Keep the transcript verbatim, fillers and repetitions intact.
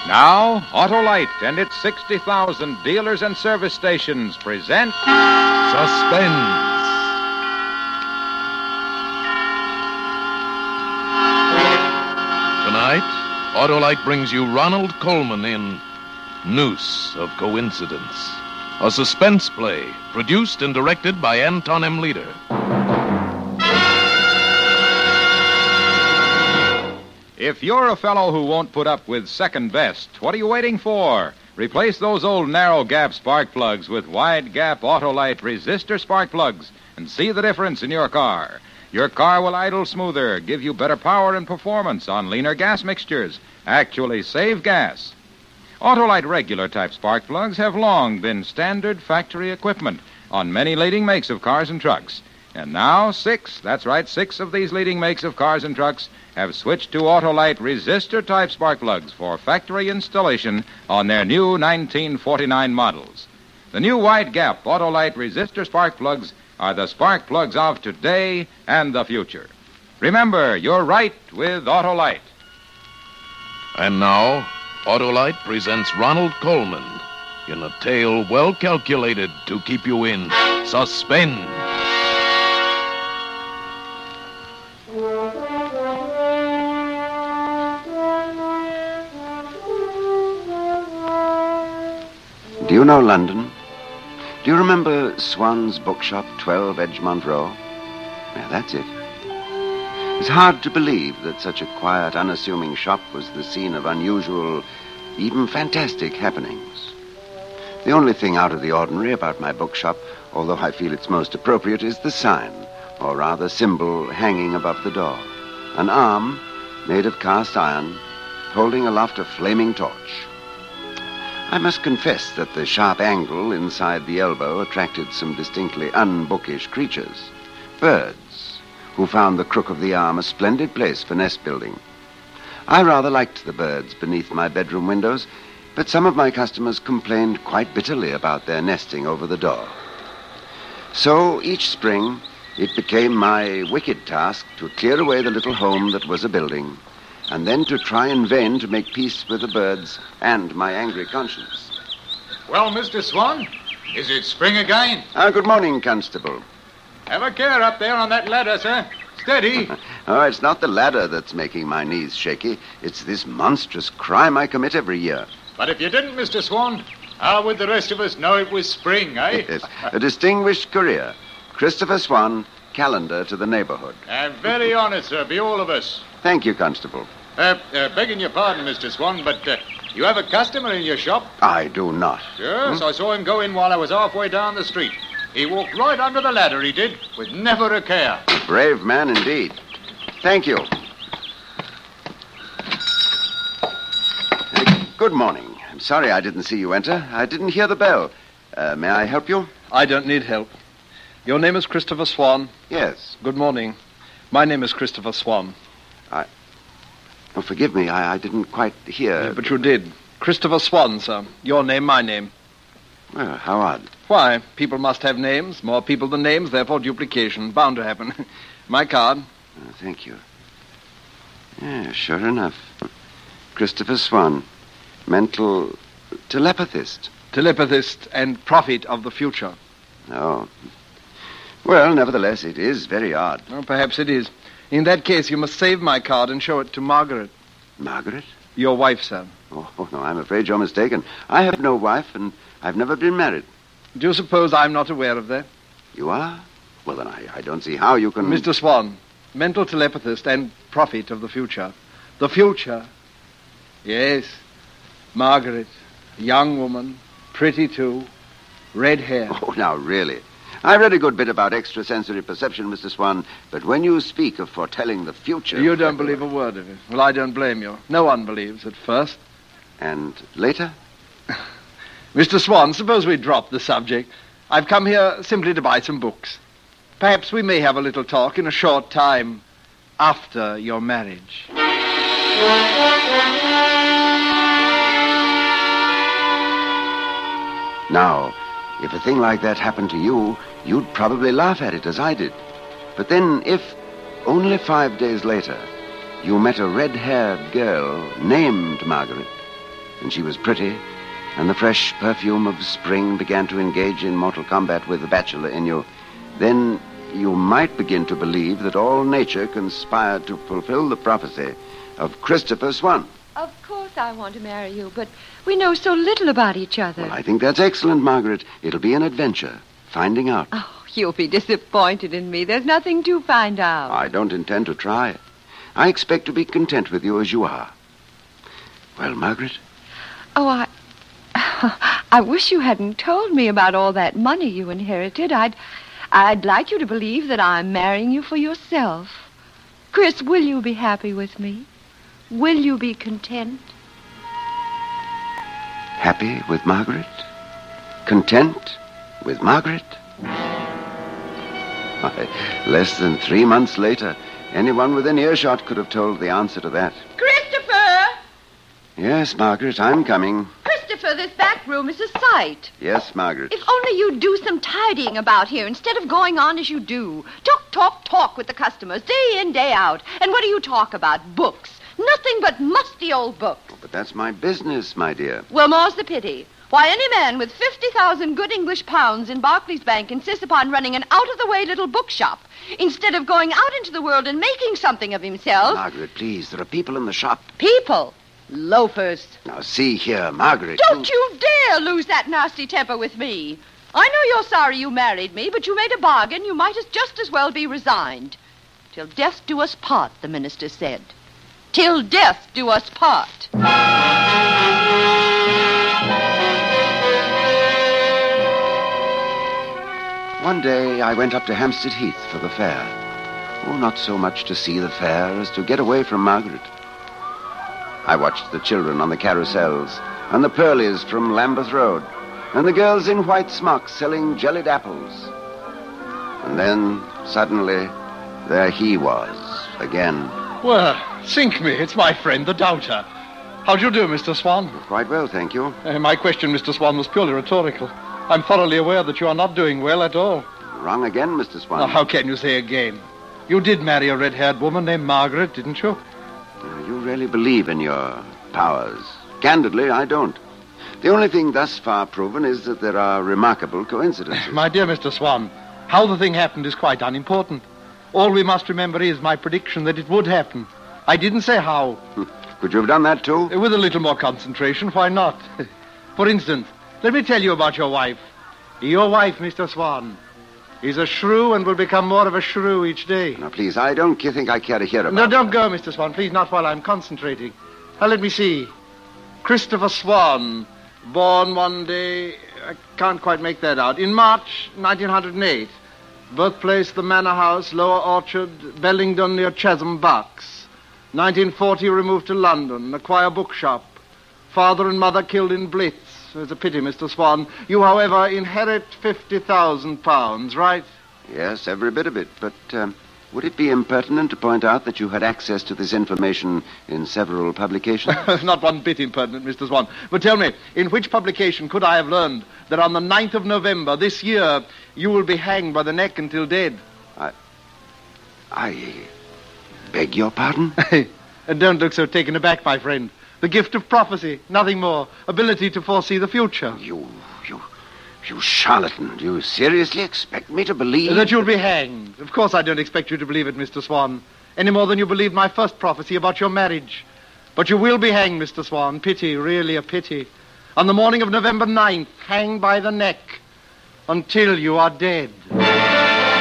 Now, Autolite and its sixty thousand dealers and service stations present Suspense. Tonight, Autolite brings you Ronald Colman in Noose of Coincidence, a suspense play produced and directed by Anton M. Leader. If you're a fellow who won't put up with second best, what are you waiting for? Replace those old narrow gap spark plugs with wide gap Autolite resistor spark plugs and see the difference in your car. Your car will idle smoother, give you better power and performance on leaner gas mixtures, actually save gas. Autolite regular type spark plugs have long been standard factory equipment on many leading makes of cars and trucks. And now six, that's right, six of these leading makes of cars and trucks have switched to Autolite resistor-type spark plugs for factory installation on their new nineteen forty-nine models. The new wide-gap Autolite resistor spark plugs are the spark plugs of today and the future. Remember, you're right with Autolite. And now, Autolite presents Ronald Colman in a tale well calculated to keep you in suspense. Do you know London? Do you remember Swan's Bookshop, twelve Edgemont Row? Well, that's it. It's hard to believe that such a quiet, unassuming shop was the scene of unusual, even fantastic happenings. The only thing out of the ordinary about my bookshop, although I feel it's most appropriate, is the sign, or rather symbol, hanging above the door. An arm, made of cast iron, holding aloft a flaming torch. I must confess that the sharp angle inside the elbow attracted some distinctly unbookish creatures. Birds, who found the crook of the arm a splendid place for nest building. I rather liked the birds beneath my bedroom windows, but some of my customers complained quite bitterly about their nesting over the door. So each spring, it became my wicked task to clear away the little home that was a building, and then to try in vain to make peace with the birds and my angry conscience. Well, Mister Swan, is it spring again? Ah, good morning, Constable. Have a care up there on that ladder, sir. Steady. Oh, it's not the ladder that's making my knees shaky. It's this monstrous crime I commit every year. But if you didn't, Mister Swan, how would the rest of us know it was spring, eh? Yes, a distinguished career. Christopher Swan, calendar to the neighborhood. I'm very honored, sir, be all of us. Thank you, Constable. Uh, uh, begging your pardon, Mister Swan, but uh, you have a customer in your shop? I do not. Yes, hmm? I saw him go in while I was halfway down the street. He walked right under the ladder, he did, with never a care. Brave man indeed. Thank you. Uh, good morning. I'm sorry I didn't see you enter. I didn't hear the bell. Uh, may I help you? I don't need help. Your name is Christopher Swan? Yes. Good morning. My name is Christopher Swan. I... Oh, forgive me, I, I didn't quite hear... Yeah, but you did. Christopher Swan, sir. Your name, my name. Well, how odd. Why? People must have names. More people than names, therefore duplication. Bound to happen. My card. Oh, thank you. Yeah, sure enough. Christopher Swan. Mental telepathist. Telepathist and prophet of the future. Oh. Well, nevertheless, it is very odd. Well, perhaps it is. In that case, you must save my card and show it to Margaret. Margaret? Your wife, sir. Oh, no, I'm afraid you're mistaken. I have no wife, and I've never been married. Do you suppose I'm not aware of that? You are? Well, then I, I don't see how you can... Mister Swan, mental telepathist and prophet of the future. The future. Yes. Margaret, a young woman, pretty too, red hair. Oh, now, really? I read a good bit about extrasensory perception, Mister Swan, but when you speak of foretelling the future... You don't believe a word of it. Well, I don't blame you. No one believes at first. And later? Mister Swan, suppose we drop the subject. I've come here simply to buy some books. Perhaps we may have a little talk in a short time after your marriage. Now, if a thing like that happened to you, you'd probably laugh at it as I did. But then if, only five days later, you met a red-haired girl named Margaret, and she was pretty, and the fresh perfume of spring began to engage in mortal combat with the bachelor in you, then you might begin to believe that all nature conspired to fulfill the prophecy of Christopher Swan. Of course I want to marry you, but we know so little about each other. Well, I think that's excellent, Margaret. It'll be an adventure, finding out. Oh, you'll be disappointed in me. There's nothing to find out. I don't intend to try. I expect to be content with you as you are. Well, Margaret? Oh, I... I wish you hadn't told me about all that money you inherited. I'd... I'd like you to believe that I'm marrying you for yourself. Chris, will you be happy with me? Will you be content? Happy with Margaret? Content with Margaret? Why, less than three months later, anyone within earshot could have told the answer to that. Christopher! Yes, Margaret, I'm coming. Christopher, this back room is a sight. Yes, Margaret. If only you'd do some tidying about here instead of going on as you do. Talk, talk, talk with the customers, day in, day out. And what do you talk about? Books. Nothing but musty old books. Oh, but that's my business, my dear. Well, more's the pity. Why, any man with fifty thousand good English pounds in Barclays Bank insists upon running an out-of-the-way little bookshop instead of going out into the world and making something of himself. Margaret, please, there are people in the shop. People? Loafers. Now, see here, Margaret. Don't you dare lose that nasty temper with me. I know you're sorry you married me, but you made a bargain. You might as just as well be resigned. Till death do us part, the minister said. Till death do us part. One day I went up to Hampstead Heath for the fair. Oh, not so much to see the fair as to get away from Margaret. I watched the children on the carousels, and the Pearlies from Lambeth Road, and the girls in white smocks selling jellied apples. And then, suddenly, there he was, again. Well, sink me, it's my friend, the Doubter. How do you do, Mister Swan? Quite well, thank you. Uh, my question, Mister Swan, was purely rhetorical. I'm thoroughly aware that you are not doing well at all. Wrong again, Mister Swan. Now, how can you say again? You did marry a red-haired woman named Margaret, didn't you? You really believe in your powers. Candidly, I don't. The only thing thus far proven is that there are remarkable coincidences. My dear Mister Swan, how the thing happened is quite unimportant. All we must remember is my prediction that it would happen. I didn't say how. Could you have done that, too? With a little more concentration, why not? For instance, let me tell you about your wife. Your wife, Mister Swan, is a shrew and will become more of a shrew each day. Now, please, I don't think I care to hear about No, don't that. go, Mister Swan. Please, not while I'm concentrating. Now, let me see. Christopher Swan, born one day... I can't quite make that out. In March nineteen oh eight. Birthplace, the Manor House, Lower Orchard, Bellingdon near Chesham, Bucks. nineteen forty, removed to London, acquire bookshop. Father and mother killed in Blitz. It's a pity, Mister Swan. You, however, inherit fifty thousand pounds, right? Yes, every bit of it. But um, would it be impertinent to point out that you had access to this information in several publications? Not one bit impertinent, Mister Swan. But tell me, in which publication could I have learned that on the ninth of November this year you will be hanged by the neck until dead? I... I beg your pardon? And don't look so taken aback, my friend. The gift of prophecy, nothing more. Ability to foresee the future. You, you, you charlatan. Do you seriously expect me to believe... That you'll be hanged. Of course I don't expect you to believe it, Mister Swan, any more than you believed my first prophecy about your marriage. But you will be hanged, Mister Swan. Pity, really a pity. On the morning of November ninth, hanged by the neck until you are dead.